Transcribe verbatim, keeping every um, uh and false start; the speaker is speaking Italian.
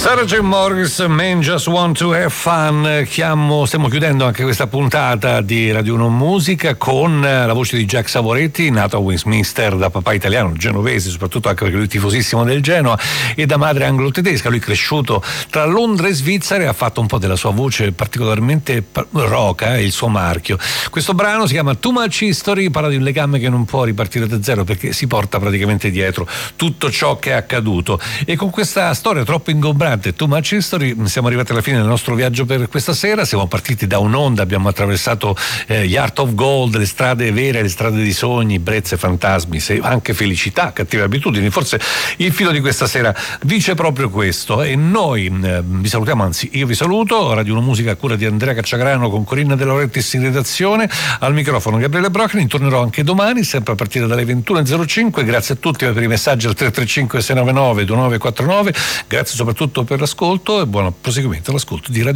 Sarah Jane Morris, Men Just Want to Have Fun. Chiamo, stiamo chiudendo anche questa puntata di Radio uno Musica con la voce di Jack Savoretti, nato a Westminster da papà italiano, genovese, soprattutto anche perché lui è tifosissimo del Genoa, e da madre anglo-tedesca. Lui è cresciuto tra Londra e Svizzera e ha fatto un po' della sua voce particolarmente roca, il suo marchio. Questo brano si chiama Too Much History, parla di un legame che non può ripartire da zero perché si porta praticamente dietro tutto ciò che è accaduto. E con questa storia troppo ingombrante, Too Much History, siamo arrivati alla fine del nostro viaggio per questa sera. Siamo partiti da un'onda, abbiamo attraversato eh, gli Heart of Gold, le strade vere, le strade di sogni, brezze, fantasmi, se, anche felicità, cattive abitudini. Forse il filo di questa sera dice proprio questo, e noi eh, vi salutiamo, anzi io vi saluto. Radio uno Musica a cura di Andrea Cacciagrano con Corinna De Laurentiis in redazione, al microfono Gabriele Broccoli. Tornerò anche domani sempre a partire dalle ventuno e zero cinque. Grazie a tutti per i messaggi al tre tre cinque sei nove nove due nove quattro nove, grazie soprattutto per l'ascolto e buon proseguimento all'ascolto di Radio